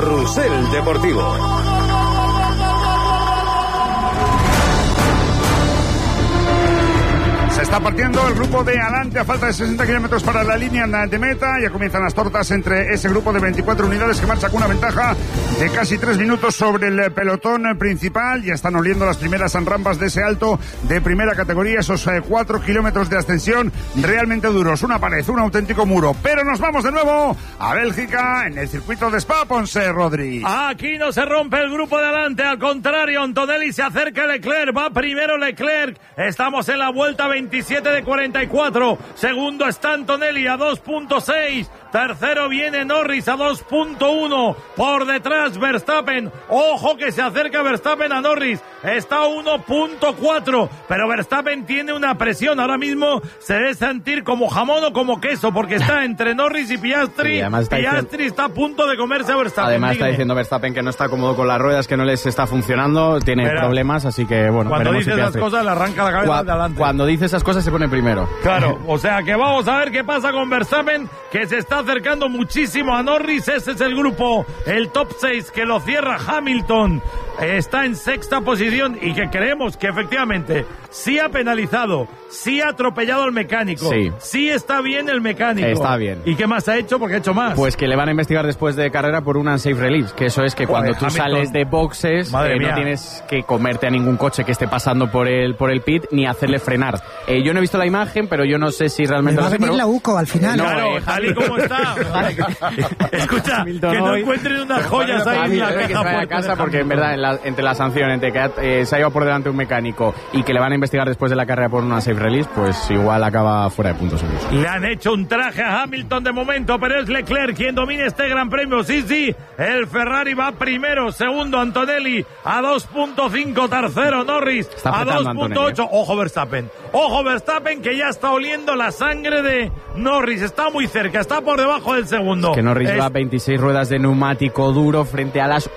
Carrusel Deportivo. Se está partiendo el grupo de adelante a falta de 60 kilómetros para la línea de meta. Ya comienzan las tortas entre ese grupo de 24 unidades que marcha con una ventaja de casi 3 minutos sobre el pelotón principal. Ya están oliendo las primeras rampas de ese alto de primera categoría, esos 4 kilómetros de ascensión realmente duros. Una pared, un auténtico muro. Pero nos vamos de nuevo a Bélgica en el circuito de Spa, Ponce, Rodri. Aquí no se rompe el grupo de adelante, al contrario, Antonelli se acerca a Leclerc, va primero Leclerc. Estamos en la vuelta 27 de 44. Segundo está Antonelli a 2.6. Tercero viene Norris a 2.1. Por detrás Verstappen. Ojo que se acerca Verstappen a Norris. Está a 1.4. Pero Verstappen tiene una presión. Ahora mismo se debe sentir como jamón o como queso, porque está entre Norris y Piastri. Sí, Piastri está a punto de comerse a Verstappen. Además está diciendo Verstappen que no está cómodo con las ruedas, que no les está funcionando, tiene problemas, así que bueno. Cuando dice esas cosas le arranca la cabeza de adelante. Cuando dice esas cosas se pone primero. Claro, o sea que vamos a ver qué pasa con Verstappen, que se está acercando muchísimo a Norris. Ese es el grupo, el top 6 que lo cierra Hamilton. Está en sexta posición y que creemos que efectivamente sí ha penalizado, sí ha atropellado al mecánico, sí está bien el mecánico. Está bien. ¿Y qué más ha hecho? Porque ha hecho más. Pues que le van a investigar después de carrera por un unsafe release, que eso es que cuando tú sales de boxes no tienes que comerte a ningún coche que esté pasando por el pit ni hacerle frenar. Yo no he visto la imagen, pero yo no sé si realmente... va a venir la UCO al final. Claro, tal y como está. Escucha, que no encuentren unas joyas ahí en la caja a casa, porque en verdad entre la sanción, entre que se ha ido por delante un mecánico y que le van a investigar después de la carrera por una safe release, pues igual acaba fuera de puntos. Le han hecho un traje a Hamilton de momento, pero es Leclerc quien domina este gran premio. Sí, el Ferrari va primero, segundo Antonelli a 2.5, tercero Norris a 2.8. Ojo Verstappen que ya está oliendo la sangre de Norris, está muy cerca, está por debajo del segundo. Es que Norris va 26 ruedas de neumático duro frente a las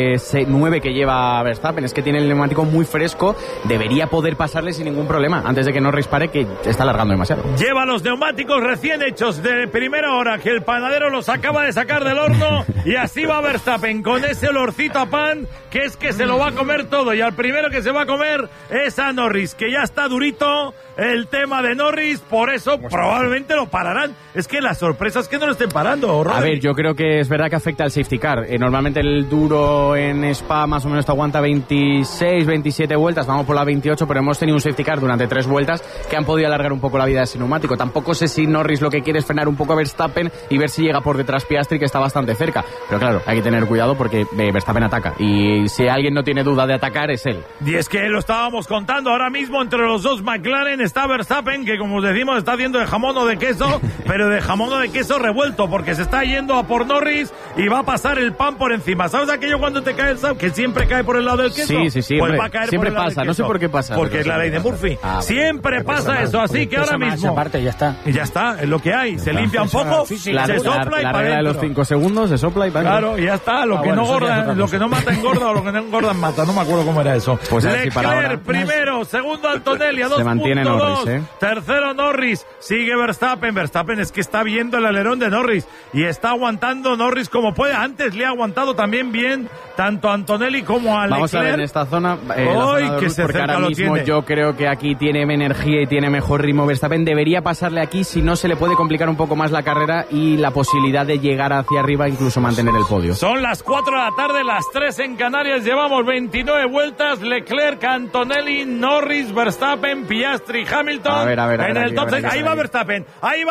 9 que lleva Verstappen. Es que tiene el neumático muy fresco, debería poder pasarle sin ningún problema antes de que Norris pare, que está alargando demasiado. Lleva los neumáticos recién hechos de primera hora, que el panadero los acaba de sacar del horno, y así va Verstappen con ese olorcito a pan, que es que se lo va a comer todo, y al primero que se va a comer es a Norris, que ya está durito el tema de Norris, por eso probablemente lo pararán. Es que la sorpresa es que no lo estén parando, Rodri. A ver, yo creo que es verdad que afecta al safety car. Normalmente el duro en Spa más o menos te aguanta 26, 27 vueltas, vamos por la 28, pero hemos tenido un safety car durante 3 vueltas que han podido alargar un poco la vida de ese neumático. Tampoco sé si Norris lo que quiere es frenar un poco a Verstappen y ver si llega por detrás Piastri, que está bastante cerca. Pero claro, hay que tener cuidado porque Verstappen ataca, y si alguien no tiene duda de atacar es él. Y es que lo estábamos contando ahora mismo, entre los dos McLaren está Verstappen, que como os decimos está haciendo de jamón o de queso, pero de jamón o de queso revuelto, porque se está yendo a por Norris y va a pasar el pan por encima. ¿Sabes aquello cuando te cae el sal, que siempre cae por el lado del queso? Sí, pues va a caer siempre por el lado pasa, del no sé por qué pasa. Porque es la ley de Murphy. Siempre pasa eso, así que ahora mismo... Aparte, ya está. Y ya está, es lo que hay. Se limpia un poco, se sopla y la para regla de los 5 segundos, se sopla y para claro, y ya está. Lo que no mata engorda, o lo que no engorda mata. No me acuerdo cómo era eso. Pues Leclerc primero, segundo Antonelli a 2.2. Se mantiene Norris, Tercero Norris, sigue Verstappen. Verstappen es que está viendo el alerón de Norris y está aguantando Norris como puede. Antes le ha aguantado también bien tanto a Antonelli como a Leclerc. Vamos a ver en esta zona, porque ahora mismo yo creo que aquí tiene energía y tiene mejor ritmo Verstappen. Debería pasarle aquí, si no se le puede complicar un poco más la carrera y la posibilidad de llegar hacia arriba, incluso mantener el podio. Son las 4 de la tarde, las 3 en Canarias, llevamos 29 vueltas. Leclerc, Antonelli, Norris, Verstappen, Piastri, Hamilton. A ver, en el top 6. Ahí va Verstappen.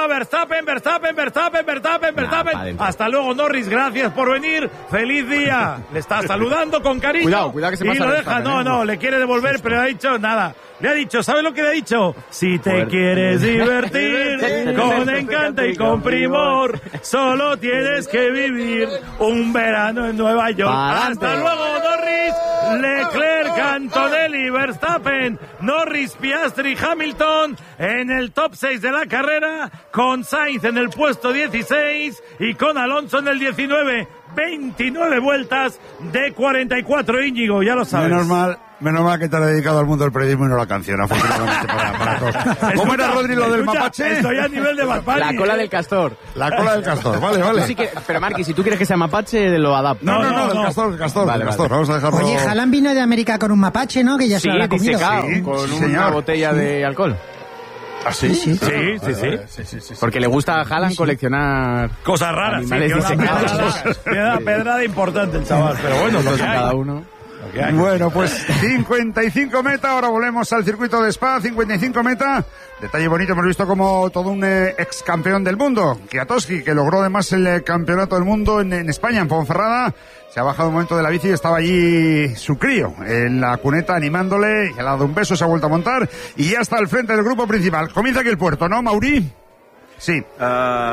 Hasta luego, Norris, gracias por venir. Feliz día. Le está saludando con cariño. Cuidado que se pasa. Y lo deja. No, le quiere devolver, pero ha dicho nada. Le ha dicho, ¿sabes lo que le ha dicho? Si te quieres divertir con encanto y con primor, solo tienes que vivir un verano en Nueva York. Hasta luego, Norris. Leclerc Leclerc, Antonelli, Verstappen, Norris, Piastri, Hamilton en el top 6 de la carrera, con Sainz en el puesto 16 y con Alonso en el 19. 29 vueltas de 44, Íñigo, ya lo sabes. Menos mal que te has dedicado al mundo del periodismo y no la canción, afortunadamente para todos. ¿Cómo era, Rodri, lo del mapache? Estoy a nivel de Bad Bunny. La cola del castor. La cola del castor, vale. Sí que, pero Marqui, si tú quieres que sea mapache, lo adapto. No, del castor, Vale. Vamos a dejarlo. Oye, Haaland vino de América con un mapache, ¿no? Que ya se lo ha comido. disecado, Sí, con sí, una señor. botella de alcohol. ¿Ah, sí? Sí. Sí. Porque le gusta a Haaland coleccionar Cosas raras, sí. animales disecados. Tiene una pedrada importante el chaval, pero bueno, lo que hay. Cada uno. Bueno, pues 55 meta, ahora volvemos al circuito de Spa, 55 meta. Detalle bonito, hemos visto como todo un ex campeón del mundo, Kwiatkowski, que logró además el campeonato del mundo en España, en Ponferrada. Se ha bajado un momento de la bici y estaba allí su crío en la cuneta animándole, y le ha dado un beso, se ha vuelto a montar y ya está al frente del grupo principal. Comienza aquí el puerto, ¿no, Mauri? Sí.